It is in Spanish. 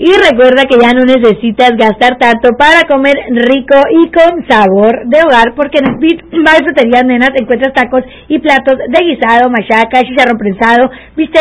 Y recuerda que ya no necesitas gastar tanto para comer rico y con sabor de hogar, porque en Speed by Fruterías Nenas encuentras tacos y platos de guisado, machaca, chicharrón prensado, bistec